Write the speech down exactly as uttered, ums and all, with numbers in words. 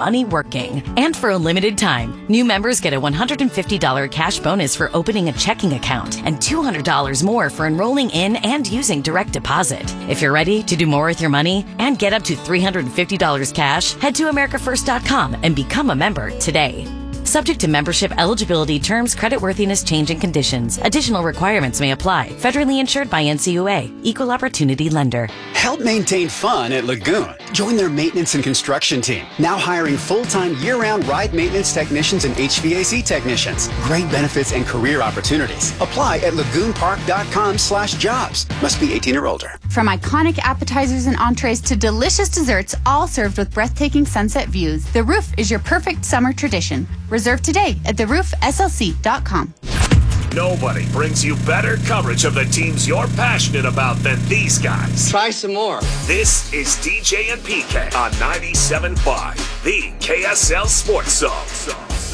money working. And for a limited time, new members get a one hundred fifty dollars cash bonus for opening a checking account and two hundred dollars more for enrolling in and using direct deposit. If you're ready to do more with your money and get up to three hundred fifty dollars cash, head to america first dot com and become a member today. Subject to membership, eligibility, terms, creditworthiness, change, and conditions. Additional requirements may apply. Federally insured by N C U A. Equal Opportunity Lender. Help maintain fun at Lagoon. Join their maintenance and construction team. Now hiring full-time year-round ride maintenance technicians and H V A C technicians. Great benefits and career opportunities. Apply at lagoon park dot com slash jobs. Must be eighteen or older. From iconic appetizers and entrees to delicious desserts, all served with breathtaking sunset views, The Roof is your perfect summer tradition. Reserve today at the roof S L C dot com. Nobody brings you better coverage of the teams you're passionate about than these guys. Try some more. This is D J and P K on ninety-seven point five, the K S L Sports Zone.